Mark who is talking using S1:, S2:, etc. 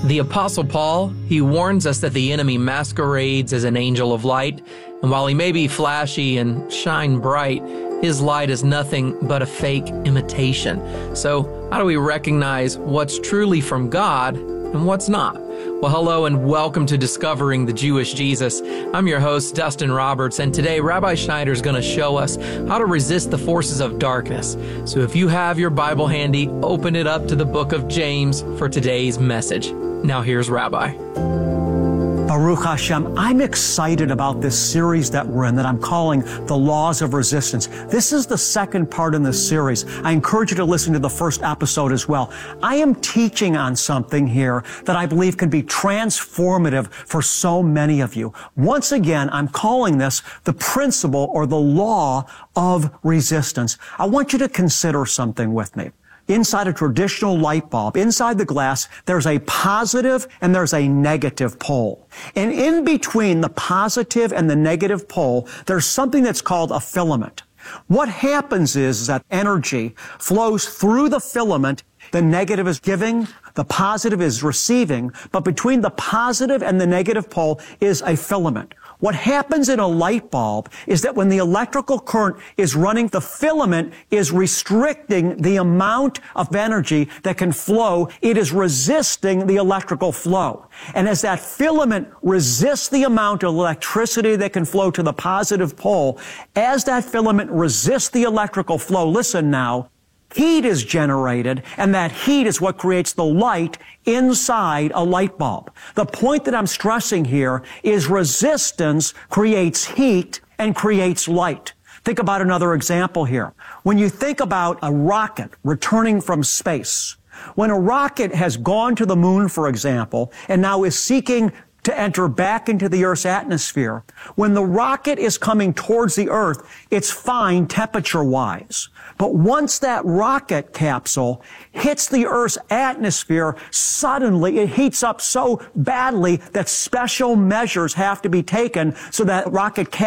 S1: The Apostle Paul, he warns us that the enemy masquerades as an angel of light, and while he may be flashy and shine bright, his light is nothing but a fake imitation. So, how do we recognize what's truly from God and what's not? Well, hello and welcome to Discovering the Jewish Jesus. I'm your host, Dustin Roberts, and today Rabbi Schneider is going to show us how to resist the forces of darkness. So if you have your Bible handy, open it up to the book of James for today's message. Now here's Rabbi.
S2: Baruch Hashem, I'm excited about this series that we're in that I'm calling The Laws of Resistance. This is the second part in this series. I encourage you to listen to the first episode as well. I am teaching on something here that I believe can be transformative for so many of you. Once again, I'm calling this the principle or the law of resistance. I want you to consider something with me. Inside a traditional light bulb, inside the glass, there's a positive and there's a negative pole. And in between the positive and the negative pole, there's something that's called a filament. What happens is that energy flows through the filament. The negative is giving, the positive is receiving, but between the positive and the negative pole is a filament. What happens in a light bulb is that when the electrical current is running, the filament is restricting the amount of energy that can flow. It is resisting the electrical flow. And as that filament resists the amount of electricity that can flow to the positive pole, as that filament resists the electrical flow, listen now, heat is generated, and that heat is what creates the light inside a light bulb. The point that I'm stressing here is resistance creates heat and creates light. Think about another example here. When you think about a rocket returning from space, when a rocket has gone to the moon, for example, and now is seeking to enter back into the Earth's atmosphere, when the rocket is coming towards the Earth, it's fine temperature-wise. But once that rocket capsule hits the Earth's atmosphere, suddenly it heats up so badly that special measures have to be taken so that rocket capsule